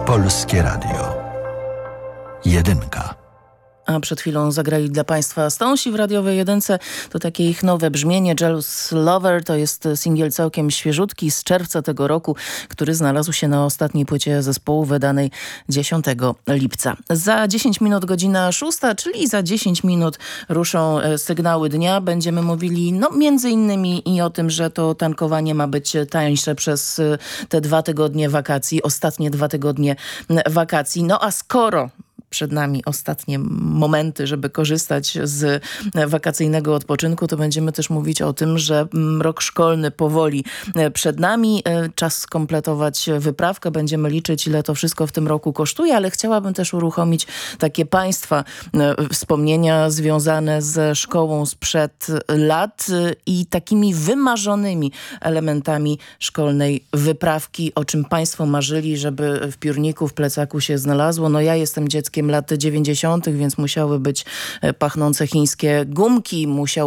Polskie Radio. Jedynka. A przed chwilą zagrali dla Państwa Stonesi w radiowej jedynce. To takie ich nowe brzmienie. Jealous Lover to jest singiel całkiem świeżutki z czerwca tego roku, który znalazł się na ostatniej płycie zespołu wydanej 10 lipca. Za 10 minut godzina 6, czyli za 10 minut ruszą sygnały dnia. Będziemy mówili między innymi i o tym, że to tankowanie ma być tańsze przez te 2 tygodnie wakacji, ostatnie 2 tygodnie wakacji. No a skoro przed nami ostatnie momenty, żeby korzystać z wakacyjnego odpoczynku, to będziemy też mówić o tym, że rok szkolny powoli przed nami. Czas skompletować wyprawkę. Będziemy liczyć, ile to wszystko w tym roku kosztuje, ale chciałabym też uruchomić takie Państwa wspomnienia związane ze szkołą sprzed lat i takimi wymarzonymi elementami szkolnej wyprawki, o czym Państwo marzyli, żeby w piórniku, w plecaku się znalazło. No ja jestem dzieckiem lat 90., więc musiały być pachnące chińskie gumki, musiał